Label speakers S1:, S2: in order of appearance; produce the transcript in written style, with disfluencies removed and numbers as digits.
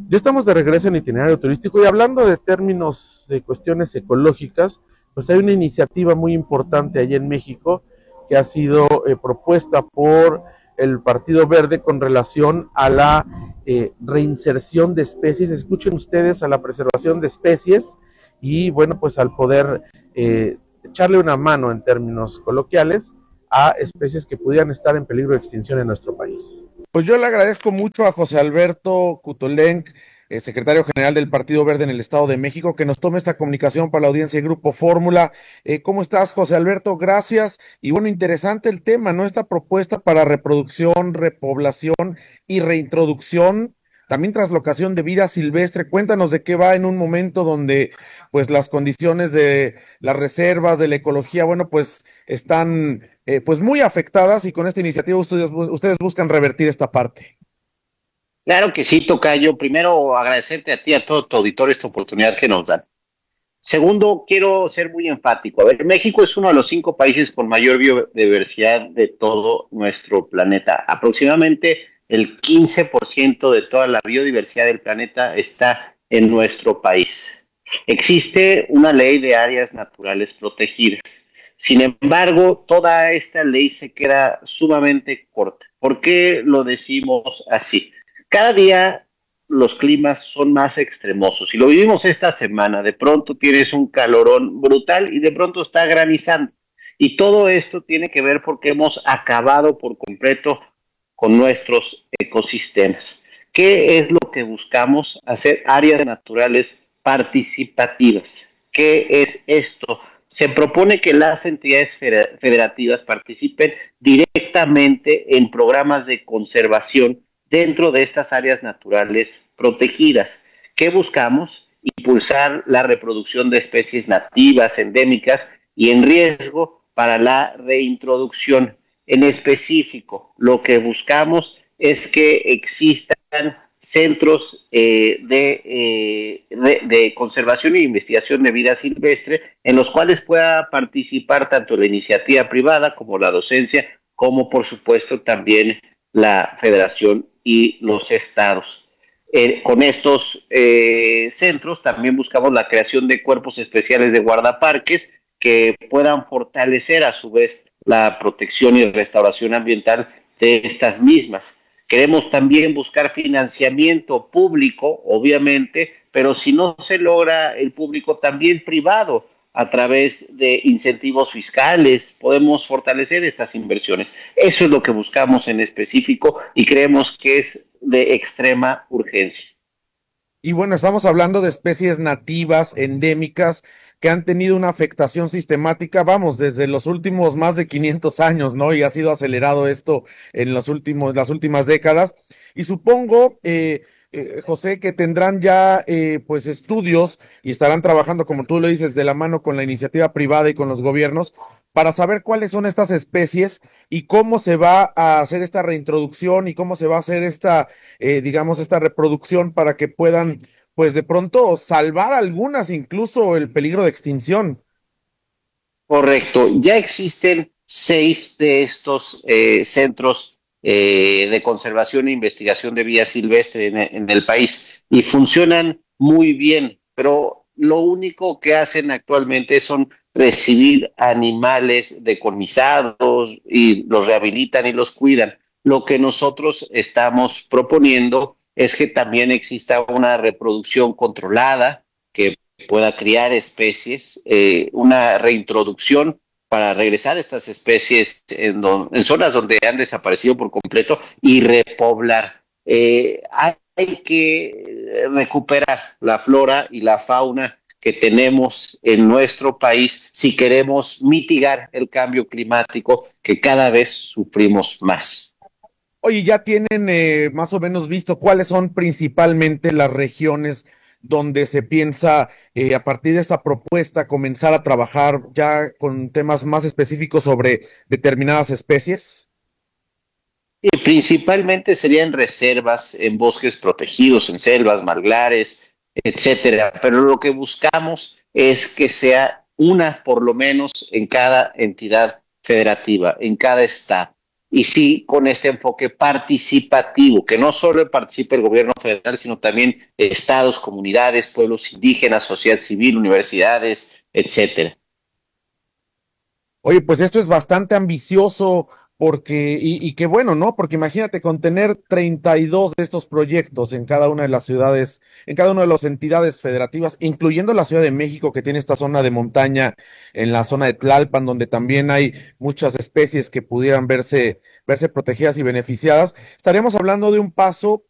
S1: Ya estamos de regreso en Itinerario Turístico y hablando de términos de cuestiones ecológicas, pues hay una iniciativa muy importante allá en México que ha sido propuesta por el Partido Verde con relación a la reinserción de especies. Escuchen ustedes, a la preservación de especies y bueno, pues al poder echarle una mano en términos coloquiales a especies que pudieran estar en peligro de extinción en nuestro país. Pues yo le agradezco mucho a José Alberto Cutolenc, secretario general del Partido Verde en el Estado de México, que nos tome esta comunicación para la audiencia de Grupo Fórmula. ¿Cómo estás, José Alberto? Gracias. Y bueno, interesante el tema, ¿no? Esta propuesta para reproducción, repoblación y reintroducción, también traslocación de vida silvestre. Cuéntanos de qué va en un momento donde, pues, las condiciones de las reservas, de la ecología, bueno, pues, están, pues, muy afectadas y con esta iniciativa ustedes buscan revertir esta parte.
S2: Claro que sí, tocayo. Primero, agradecerte a ti y a todo tu auditorio esta oportunidad que nos dan. Segundo, quiero ser muy enfático. A ver, México es uno de los 5 países con mayor biodiversidad de todo nuestro planeta. Aproximadamente el 15% de toda la biodiversidad del planeta está en nuestro país. Existe una ley de áreas naturales protegidas. Sin embargo, toda esta ley se queda sumamente corta. ¿Por qué lo decimos así? Cada día los climas son más extremosos y lo vivimos esta semana. De pronto tienes un calorón brutal y de pronto está granizando. Y todo esto tiene que ver porque hemos acabado por completo con nuestros ecosistemas. ¿Qué es lo que buscamos? Hacer áreas naturales participativas. ¿Qué es esto? Se propone que las entidades federativas participen directamente en programas de conservación dentro de estas áreas naturales protegidas. ¿Qué buscamos? Impulsar la reproducción de especies nativas, endémicas y en riesgo para la reintroducción. En específico, lo que buscamos es que existan centros de conservación e investigación de vida silvestre en los cuales pueda participar tanto la iniciativa privada como la docencia, como por supuesto también la federación y los estados. Con estos centros también buscamos la creación de cuerpos especiales de guardaparques que puedan fortalecer a su vez la protección y restauración ambiental de estas mismas. Queremos también buscar financiamiento público, obviamente, pero si no se logra el público, también privado, a través de incentivos fiscales, podemos fortalecer estas inversiones. Eso es lo que buscamos en específico y creemos que es de extrema urgencia.
S1: Y bueno, estamos hablando de especies nativas, endémicas, que han tenido una afectación sistemática, vamos, desde los últimos más de 500 años, ¿no? Y ha sido acelerado esto en las últimas décadas. Y supongo, José, que tendrán ya, pues, estudios y estarán trabajando, como tú lo dices, de la mano con la iniciativa privada y con los gobiernos para saber cuáles son estas especies y cómo se va a hacer esta reintroducción y cómo se va a hacer esta digamos, esta reproducción para que puedan, pues de pronto, salvar algunas, incluso el peligro de extinción.
S2: Correcto, ya existen 6 de estos centros de conservación e investigación de vida silvestre en el país y funcionan muy bien, pero lo único que hacen actualmente son recibir animales deconizados y los rehabilitan y los cuidan. Lo que nosotros estamos proponiendo es que también exista una reproducción controlada que pueda criar especies, una reintroducción para regresar estas especies en zonas donde han desaparecido por completo y repoblar. Hay que recuperar la flora y la fauna que tenemos en nuestro país si queremos mitigar el cambio climático que cada vez sufrimos más.
S1: Oye, ¿ya tienen más o menos visto cuáles son principalmente las regiones donde se piensa a partir de esta propuesta comenzar a trabajar ya con temas más específicos sobre determinadas especies?
S2: Y principalmente serían reservas en bosques protegidos, en selvas, manglares, etcétera. Pero lo que buscamos es que sea una, por lo menos, en cada entidad federativa, en cada estado. y sí con este enfoque participativo, que no solo participe el gobierno federal, sino también estados, comunidades, pueblos indígenas, sociedad civil, universidades, etcétera.
S3: Oye, pues esto es bastante ambicioso porque, y qué bueno, ¿no? Porque imagínate con tener 32 de estos proyectos en cada una de las ciudades, en cada una de las entidades federativas, incluyendo la Ciudad de México, que tiene esta zona de montaña, en la zona de Tlalpan, donde también hay muchas especies que pudieran verse protegidas y beneficiadas. Estaríamos hablando de un paso